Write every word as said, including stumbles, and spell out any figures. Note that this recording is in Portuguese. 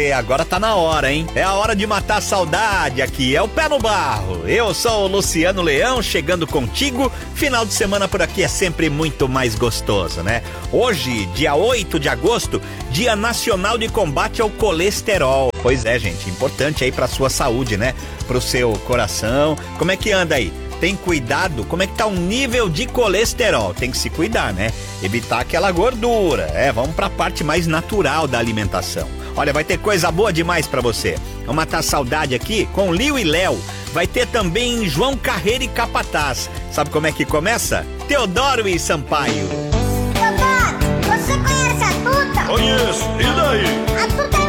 E agora tá na hora, hein? É a hora de matar a saudade aqui, é o Pé no Barro. Eu sou o Luciano Leão, chegando contigo. Final de semana por aqui é sempre muito mais gostoso, né? Hoje, dia oito de agosto, Dia Nacional de Combate ao Colesterol. Pois é, gente, importante aí pra sua saúde, né? Pro seu coração. Como é que anda aí? Tem cuidado? Como é que tá o nível de colesterol? Tem que se cuidar, né? Evitar aquela gordura. É, vamos pra parte mais natural da alimentação. Olha, vai ter coisa boa demais pra você. Vamos matar a saudade aqui com Liu e Léo. Vai ter também João Carreiro e Capataz. Sabe como é que começa? Teodoro e Sampaio. Teodoro, você conhece a Tuta? Conheço, e daí? A Tuta é